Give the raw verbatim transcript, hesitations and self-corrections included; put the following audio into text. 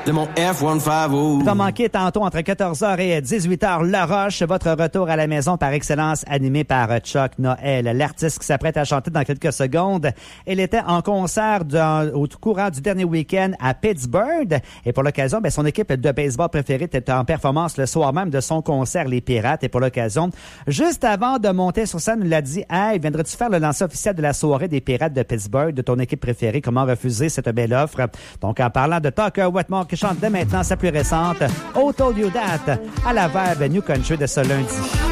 de mon F cent cinquante. T'as manqué tantôt entre quatorze heures et dix-huit heures, La Roche, votre retour à la maison par excellence, animé par Chuck Noël. L'artiste qui s'apprête à chanter dans quelques secondes, elle était en concert dans, au courant du dernier week-end à Pittsburgh. Et pour l'occasion, ben, son équipe de baseball préférée était en performance le soir même de son concert, les Pirates. Et pour l'occasion, juste avant de monter sur scène, il l'a dit, « Hey, viendrais-tu faire le lancer officiel de la soirée des Pirates de Pittsburgh, de ton équipe préférée? Comment refuser cette belle offre? » Donc, en parlant de Tucker Wetmore qui chante dès maintenant sa plus récente, « Oh Told You That » à la Verve New Country de ce lundi.